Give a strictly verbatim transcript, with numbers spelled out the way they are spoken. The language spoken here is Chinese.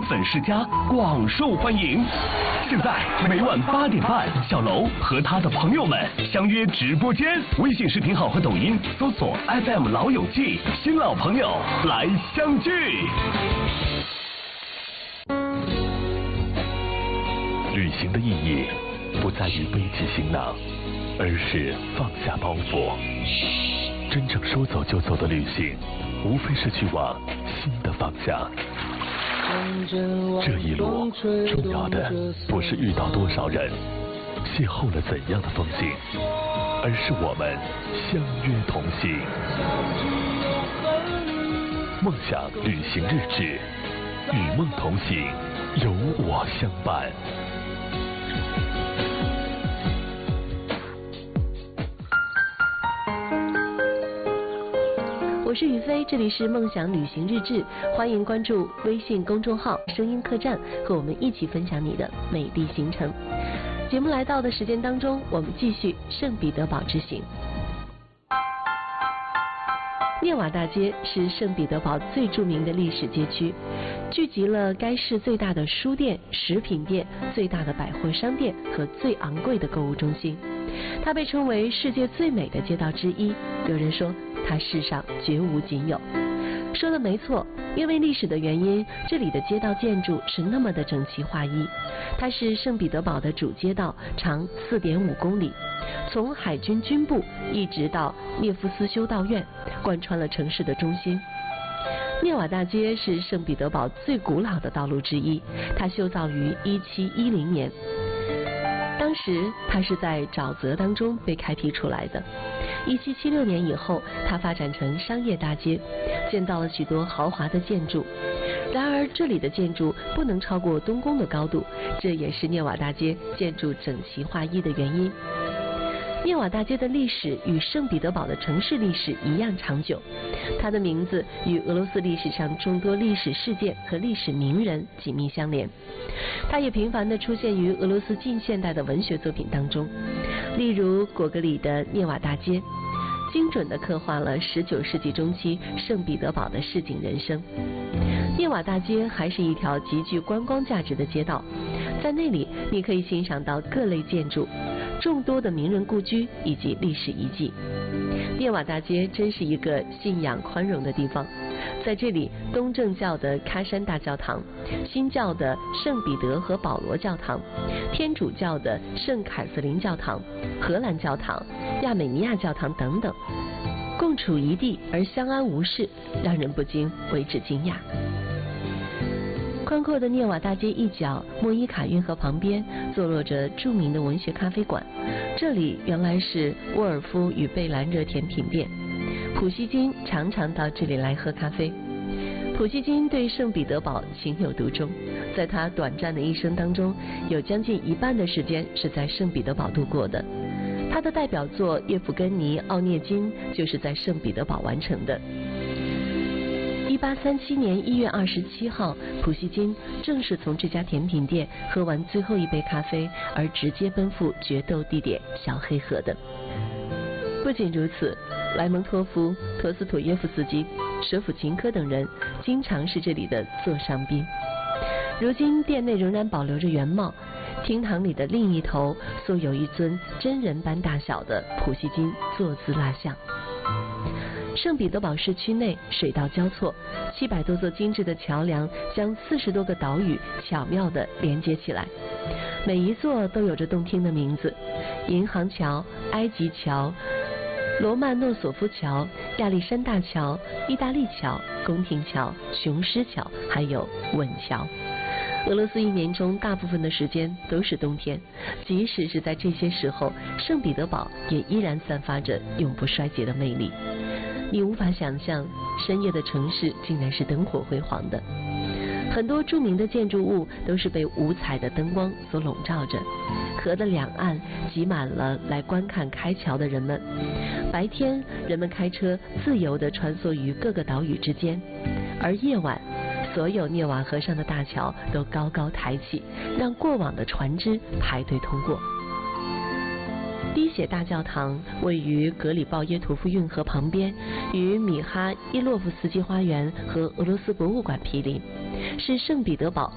粉世家广受欢迎。现在每晚八点半，小楼和他的朋友们相约直播间，微信视频号和抖音搜索 F M 老友记，新老朋友来相聚。旅行的意义不在于背起行囊，而是放下包袱。真正说走就走的旅行，无非是去往新的方向。这一路重要的不是遇到多少人，邂逅了怎样的风景，而是我们相约同行。梦想旅行日志，与梦同行，有我相伴。 我是雨飞，这里是梦想旅行日志，欢迎关注微信公众号声音客栈，和我们一起分享你的美丽行程。节目来到的时间当中，我们继续圣彼得堡之行。涅瓦大街是圣彼得堡最著名的历史街区，聚集了该市最大的书店、食品店、最大的百货商店和最昂贵的购物中心。它被称为世界最美的街道之一，有人说它世上绝无仅有。说的没错，因为历史的原因，这里的街道建筑是那么的整齐划一。它是圣彼得堡的主街道，长 四点五公里，从海军军部一直到涅夫斯修道院，贯穿了城市的中心。涅瓦大街是圣彼得堡最古老的道路之一，它修造于一七一零年。当时它是在沼泽当中被开辟出来的。一七七六年以后，它发展成商业大街，建造了许多豪华的建筑。然而这里的建筑不能超过东宫的高度，这也是涅瓦大街建筑整齐划一的原因。涅瓦大街的历史与圣彼得堡的城市历史一样长久，它的名字与俄罗斯历史上众多历史事件和历史名人紧密相连。它也频繁地出现于俄罗斯近现代的文学作品当中，例如果戈里的《涅瓦大街》，精准地刻画了十九世纪中期圣彼得堡的市井人生。涅瓦大街还是一条极具观光价值的街道，在那里你可以欣赏到各类建筑、众多的名人故居以及历史遗迹。涅瓦大街真是一个信仰宽容的地方，在这里，东正教的喀山大教堂、新教的圣彼得和保罗教堂、天主教的圣凯瑟琳教堂、荷兰教堂、亚美尼亚教堂等等，共处一地而相安无事，让人不禁为之惊讶。宽阔的涅瓦大街一角，莫伊卡运河旁边坐落着著名的文学咖啡馆，这里原来是沃尔夫与贝兰热甜品店。普希金常常到这里来喝咖啡。普希金对圣彼得堡情有独钟，在他短暂的一生当中，有将近一半的时间是在圣彼得堡度过的。他的代表作《叶夫根尼·奥涅金》就是在圣彼得堡完成的。一八三七年一月二十七号，普希金正是从这家甜品店喝完最后一杯咖啡，而直接奔赴决斗地点小黑河的。不仅如此，莱蒙托夫、陀思妥耶夫斯基、舍甫琴科等人经常是这里的座上宾。如今店内仍然保留着原貌，厅堂里的另一头塑有一尊真人般大小的普希金坐姿蜡像。圣彼得堡市区内水道交错，七百多座精致的桥梁将四十多个岛屿巧妙地连接起来，每一座都有着动听的名字：银行桥、埃及桥、罗曼诺索夫桥、亚历山大桥、意大利桥、宫廷桥、雄狮桥，还有吻桥。俄罗斯一年中大部分的时间都是冬天，即使是在这些时候，圣彼得堡也依然散发着永不衰竭的魅力。你无法想象，深夜的城市竟然是灯火辉煌的。很多著名的建筑物都是被五彩的灯光所笼罩着。河的两岸挤满了来观看开桥的人们。白天，人们开车自由地穿梭于各个岛屿之间，而夜晚，所有涅瓦河上的大桥都高高抬起，让过往的船只排队通过。滴血大教堂位于格里鲍耶图夫运河旁边，与米哈伊洛夫斯基花园和俄罗斯博物馆毗邻，是圣彼得堡